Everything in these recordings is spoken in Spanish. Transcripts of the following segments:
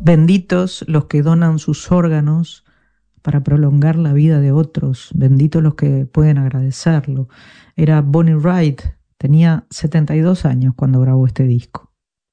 Benditos los que donan sus órganos para prolongar la vida de otros, benditos los que pueden agradecerlo. Era Bonnie Wright, tenía 72 años cuando grabó este disco.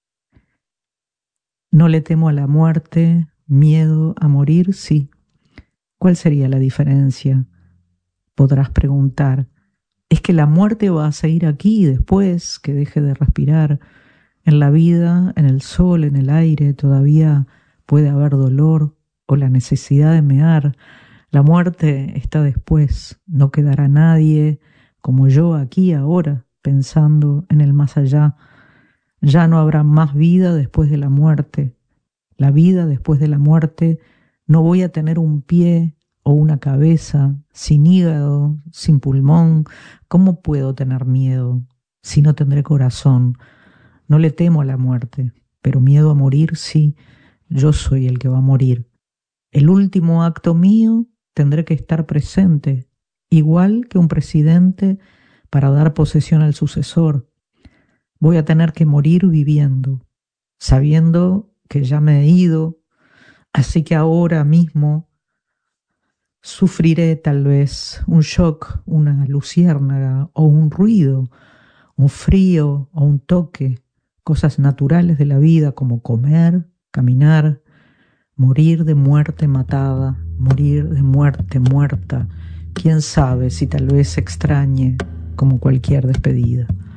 No le temo a la muerte, miedo a morir, sí. ¿Cuál sería la diferencia? Podrás preguntar. ¿Es que la muerte va a seguir aquí después que deje de respirar? En la vida, en el sol, en el aire, todavía puede haber dolor o la necesidad de mear. La muerte está después, no quedará nadie como yo aquí ahora, pensando en el más allá. Ya no habrá más vida después de la muerte. La vida después de la muerte, no voy a tener un pie o una cabeza, sin hígado, sin pulmón. ¿Cómo puedo tener miedo si no tendré corazón? No le temo a la muerte, pero miedo a morir sí. Yo soy el que va a morir. El último acto mío tendré que estar presente, igual que un presidente para dar posesión al sucesor. Voy a tener que morir viviendo, sabiendo que ya me he ido, así que ahora mismo sufriré tal vez un shock, una luciérnaga o un ruido, un frío o un toque, cosas naturales de la vida como comer, caminar, morir de muerte matada, morir de muerte muerta. Quién sabe si tal vez se extrañe como cualquier despedida.